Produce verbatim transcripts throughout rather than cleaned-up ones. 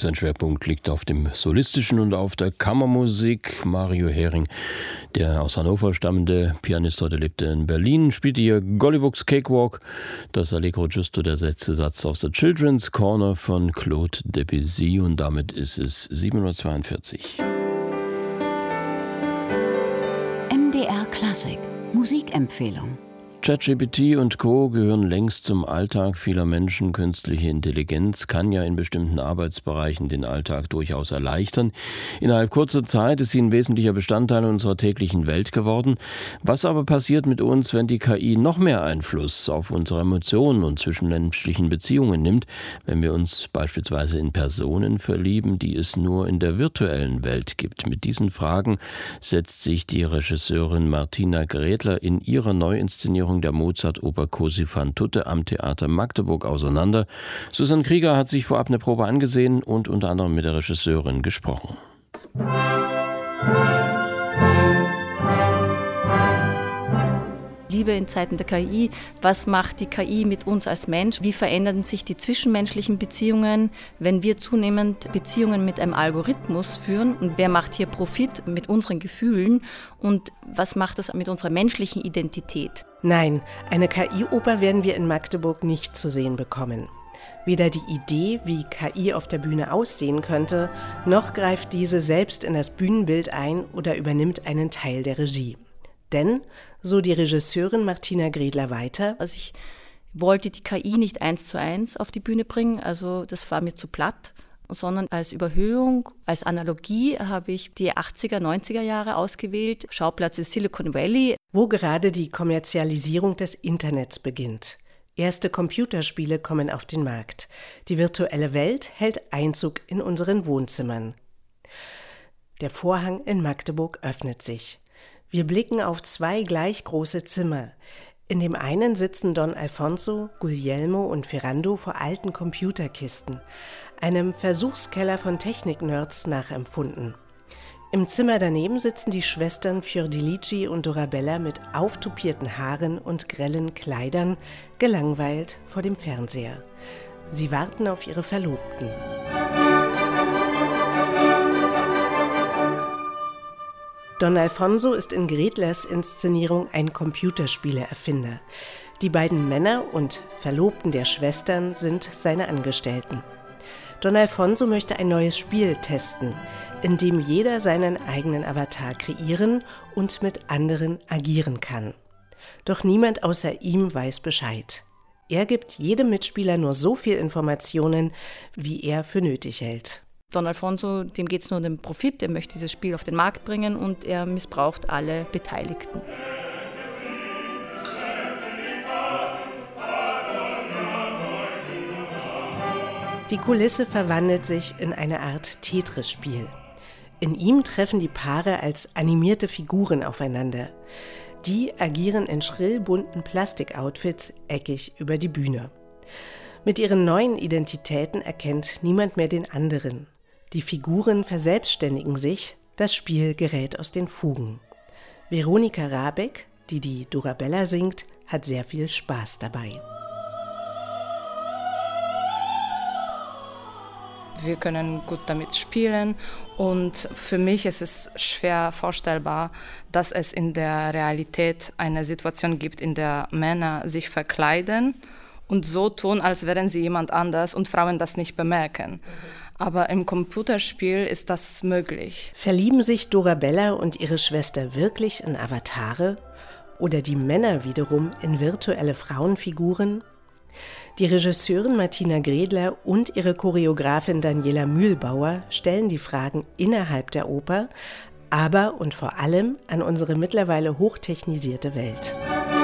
Sein Schwerpunkt liegt auf dem Solistischen und auf der Kammermusik. Mario Hering, der aus Hannover stammende Pianist, heute lebt er in Berlin, spielte hier Gollywooks Cakewalk, das Allegro Giusto, der sechste Satz aus der Children's Corner von Claude Debussy, und damit ist es sieben Uhr zweiundvierzig. M D R Klassik Musikempfehlung. ChatGPT und Co. gehören längst zum Alltag vieler Menschen. Künstliche Intelligenz kann ja in bestimmten Arbeitsbereichen den Alltag durchaus erleichtern. Innerhalb kurzer Zeit ist sie ein wesentlicher Bestandteil unserer täglichen Welt geworden. Was aber passiert mit uns, wenn die K I noch mehr Einfluss auf unsere Emotionen und zwischenmenschlichen Beziehungen nimmt, wenn wir uns beispielsweise in Personen verlieben, die es nur in der virtuellen Welt gibt? Mit diesen Fragen setzt sich die Regisseurin Martina Grädler in ihrer Neuinszenierung der Mozart-Oper Così fan tutte am Theater Magdeburg auseinander. Susanne Krieger hat sich vorab eine Probe angesehen und unter anderem mit der Regisseurin gesprochen. Liebe in Zeiten der K I, was macht die K I mit uns als Mensch? Wie verändern sich die zwischenmenschlichen Beziehungen, wenn wir zunehmend Beziehungen mit einem Algorithmus führen? Und wer macht hier Profit mit unseren Gefühlen? Und was macht das mit unserer menschlichen Identität? Nein, eine K I-Oper werden wir in Magdeburg nicht zu sehen bekommen. Weder die Idee, wie K I auf der Bühne aussehen könnte, noch greift diese selbst in das Bühnenbild ein oder übernimmt einen Teil der Regie. Denn, so die Regisseurin Martina Grädler weiter, also ich wollte die K I nicht eins zu eins auf die Bühne bringen, also das war mir zu platt, sondern als Überhöhung, als Analogie habe ich die achtziger, neunziger Jahre ausgewählt. Schauplatz ist Silicon Valley, wo gerade die Kommerzialisierung des Internets beginnt. Erste Computerspiele kommen auf den Markt. Die virtuelle Welt hält Einzug in unseren Wohnzimmern. Der Vorhang in Magdeburg öffnet sich. Wir blicken auf zwei gleich große Zimmer. In dem einen sitzen Don Alfonso, Guglielmo und Ferrando vor alten Computerkisten, einem Versuchskeller von Technik-Nerds nachempfunden. Im Zimmer daneben sitzen die Schwestern Fiordilici und Dorabella mit auftupierten Haaren und grellen Kleidern, gelangweilt vor dem Fernseher. Sie warten auf ihre Verlobten. Don Alfonso ist in Grädlers Inszenierung ein Computerspiele-Erfinder. Die beiden Männer und Verlobten der Schwestern sind seine Angestellten. Don Alfonso möchte ein neues Spiel testen, in dem jeder seinen eigenen Avatar kreieren und mit anderen agieren kann. Doch niemand außer ihm weiß Bescheid. Er gibt jedem Mitspieler nur so viel Informationen, wie er für nötig hält. Don Alfonso, dem geht es nur um den Profit, er möchte dieses Spiel auf den Markt bringen und er missbraucht alle Beteiligten. Die Kulisse verwandelt sich in eine Art Tetris-Spiel. In ihm treffen die Paare als animierte Figuren aufeinander. Die agieren in schrill bunten Plastikoutfits eckig über die Bühne. Mit ihren neuen Identitäten erkennt niemand mehr den anderen. Die Figuren verselbstständigen sich, das Spiel gerät aus den Fugen. Veronika Rabeck, die die Dorabella singt, hat sehr viel Spaß dabei. Wir können gut damit spielen und für mich ist es schwer vorstellbar, dass es in der Realität eine Situation gibt, in der Männer sich verkleiden und so tun, als wären sie jemand anders und Frauen das nicht bemerken. Aber im Computerspiel ist das möglich. Verlieben sich Dorabella und ihre Schwester wirklich in Avatare oder die Männer wiederum in virtuelle Frauenfiguren? Die Regisseurin Martina Grädler und ihre Choreografin Daniela Mühlbauer stellen die Fragen innerhalb der Oper, aber und vor allem an unsere mittlerweile hochtechnisierte Welt.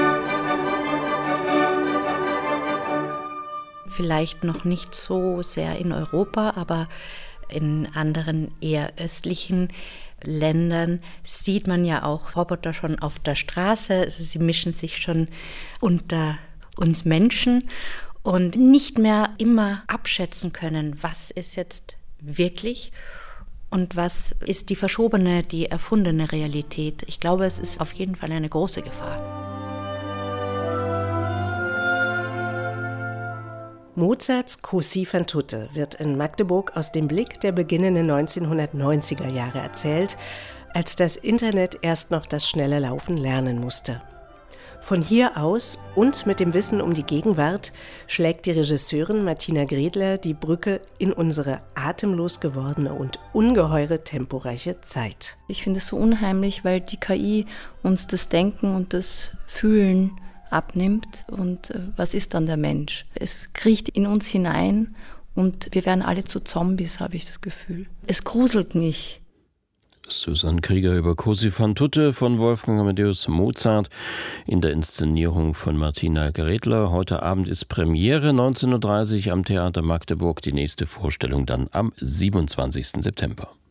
Vielleicht noch nicht so sehr in Europa, aber in anderen eher östlichen Ländern sieht man ja auch Roboter schon auf der Straße. Also sie mischen sich schon unter uns Menschen und nicht mehr immer abschätzen können, was ist jetzt wirklich und was ist die verschobene, die erfundene Realität. Ich glaube, es ist auf jeden Fall eine große Gefahr. Mozarts Così fan tutte wird in Magdeburg aus dem Blick der beginnenden neunzehnhundertneunziger Jahre erzählt, als das Internet erst noch das schnelle Laufen lernen musste. Von hier aus und mit dem Wissen um die Gegenwart schlägt die Regisseurin Martina Gredler die Brücke in unsere atemlos gewordene und ungeheure temporeiche Zeit. Ich finde es so unheimlich, weil die K I uns das Denken und das Fühlen abnimmt. Und was ist dann der Mensch? Es kriecht in uns hinein und wir werden alle zu Zombies, habe ich das Gefühl. Es gruselt mich. Susanne Krieger über Così fan tutte von Wolfgang Amadeus Mozart in der Inszenierung von Martina Gredler. Heute Abend ist Premiere, neunzehn Uhr dreißig am Theater Magdeburg. Die nächste Vorstellung dann am siebenundzwanzigsten September.